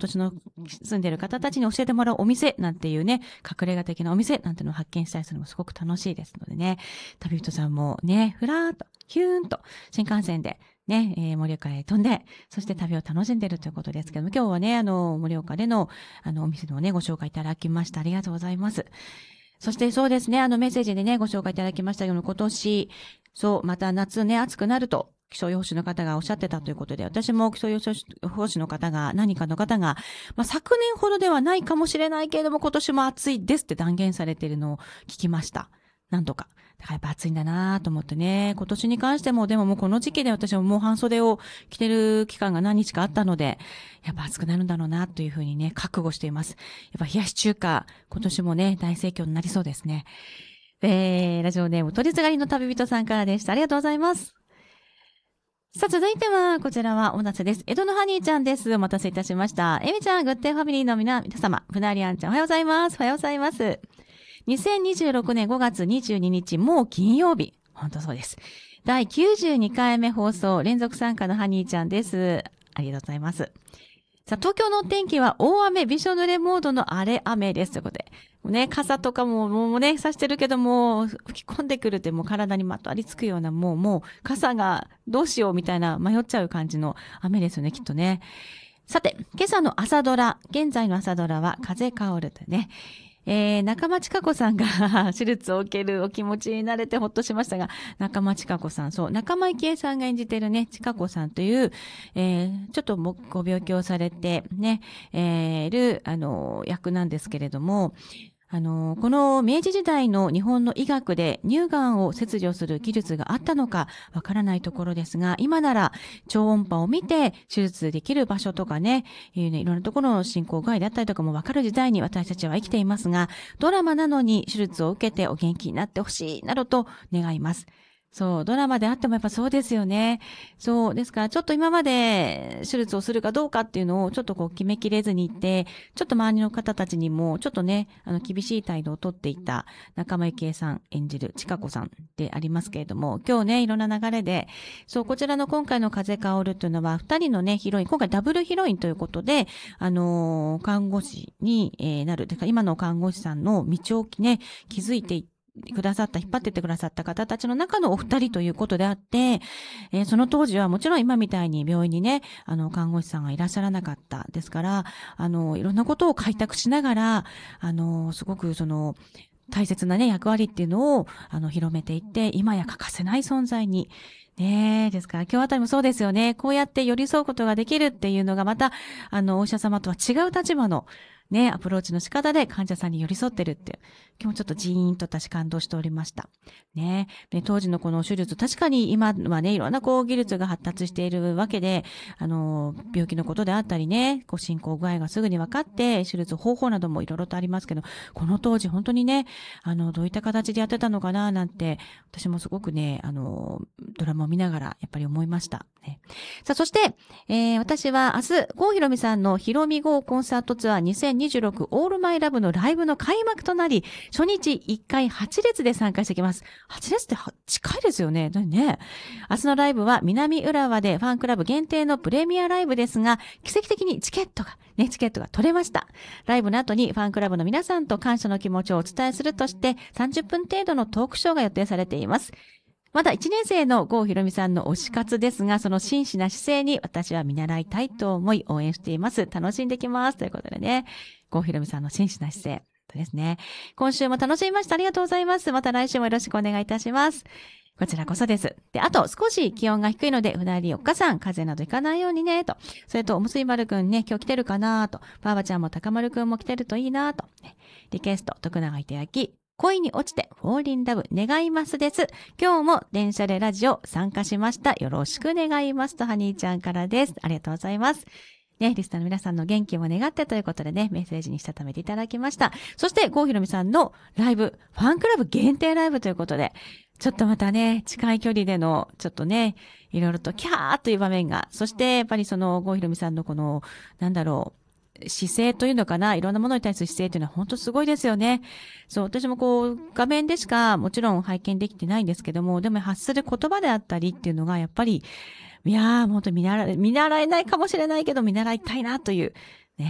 年の住んでる方たちに教えてもらうお店なんていうね、隠れ家的なお店なんていうのを発見したりするのもすごく楽しいですのでね、旅人さんもね、ふらーっと、ヒューンと新幹線でね、盛岡へ飛んで、そして旅を楽しんでいるということですけども、今日はね、盛岡での、お店のね、ご紹介いただきました。ありがとうございます。そしてそうですね、メッセージでね、ご紹介いただきましたように、今年、そう、また夏ね、暑くなると、気象予報士の方がおっしゃってたということで、私も気象予報士の方が、何かの方が、昨年ほどではないかもしれないけれども、今年も暑いですって断言されているのを聞きました。なんとか。だからやっぱ暑いんだなと思ってね、今年に関しても、でももうこの時期で私ももう半袖を着てる期間が何日かあったので、やっぱ暑くなるんだろうなというふうにね、覚悟しています。やっぱ冷やし中華、今年もね、大盛況になりそうですね。ラジオネーム、取り継がりの旅人さんからでした。ありがとうございます。さあ、続いては、こちらはおなせです。江戸のハニーちゃんです。お待たせいたしました。エミちゃん、グッデイファミリーの皆様、ふなりあんちゃん、おはようございます。おはようございます。2026年5月22日、もう金曜日。本当そうです。第92回目放送、連続参加のハニーちゃんです。ありがとうございます。さあ、東京のお天気は大雨、びしょ濡れモードの荒れ雨です。ということで。ね、傘とかもうね、差してるけども、吹き込んでくるってもう体にまとわりつくような、もう傘がどうしようみたいな迷っちゃう感じの雨ですよね、きっとね。さて、今朝の朝ドラ、現在の朝ドラは風薫るとね。中間千佳子さんが手術を受けるお気持ちになれてほっとしましたが、中間千佳子さん、そう、仲間由紀恵さんが演じているね、千佳子さんという、ちょっとご病気をされてね、役なんですけれども、この明治時代の日本の医学で乳がんを切除する技術があったのかわからないところですが、今なら超音波を見て手術できる場所とかね、いろんなところの進行具合だったりとかもわかる時代に私たちは生きていますが、ドラマなのに手術を受けてお元気になってほしいなどと願います。そう、ドラマであってもやっぱそうですよね。そう、ですからちょっと今まで手術をするかどうかっていうのをちょっと決めきれずにいて、ちょっと周りの方たちにもちょっとね、厳しい態度をとっていた仲間由紀恵さん演じる千佳子さんでありますけれども、今日ね、いろんな流れで、そう、こちらの今回の風薫るというのは、二人のね、ヒロイン、今回ダブルヒロインということで、看護師に、なる。てか、今の看護師さんの道をね、築いていって、くださった、引っ張ってってくださった方たちの中のお二人ということであって、その当時はもちろん今みたいに病院にね、看護師さんがいらっしゃらなかったですから、いろんなことを開拓しながら、すごく大切なね、役割っていうのを、広めていって、今や欠かせない存在に、ねえ、ですから今日あたりもそうですよね。こうやって寄り添うことができるっていうのがまた、お医者様とは違う立場の、ね、アプローチの仕方で患者さんに寄り添ってるっていう。今日もちょっとジーンと私感動しておりました。ね。で、当時のこの手術、確かに今はね、いろんな技術が発達しているわけで、病気のことであったりね、進行具合がすぐに分かって、手術方法などもいろいろとありますけど、この当時本当にね、どういった形でやってたのかな、なんて、私もすごくね、ドラマを見ながらやっぱり思いました。ね、さあ、そして、私は明日、郷ひろみさんのひろみ号コンサートツアー2026オールマイラブのライブの開幕となり、初日1回8列で参加してきます。8列って近いですよね。ね。明日のライブは南浦和でファンクラブ限定のプレミアライブですが、奇跡的にチケットが取れました。ライブの後にファンクラブの皆さんと感謝の気持ちをお伝えするとして30分程度のトークショーが予定されています。まだ1年生の郷ひろみさんの推し活ですが、その真摯な姿勢に私は見習いたいと思い応援しています。楽しんできます。ということでね、郷ひろみさんの真摯な姿勢ですね。今週も楽しみました。ありがとうございます。また来週もよろしくお願いいたします。こちらこそです。で、あと少し気温が低いので、ふなりおっかさん、風邪などひかないようにね、と。それと、おむすび丸くんね、今日来てるかなと。ばあばちゃんも高丸くんも来てるといいなと。リクエスト、徳永いてやき。恋に落ちてフォーリンラブ願いますです。今日も電車でラジオ参加しました。よろしく願いますとハニーちゃんからです。ありがとうございます。ね、リスナーの皆さんの元気を願ってということでね、メッセージにしたためていただきました。そして、郷ひろみさんのライブ、ファンクラブ限定ライブということで、ちょっとまたね、近い距離での、ちょっとね、いろいろとキャーという場面が、そしてやっぱり郷ひろみさんのこの、姿勢というのかな、いろんなものに対する姿勢というのは本当すごいですよね。そう、私も画面でしかもちろん拝見できてないんですけども、でも発する言葉であったりっていうのがやっぱり、いやー、本当に見習えないかもしれないけど、見習いたいなという、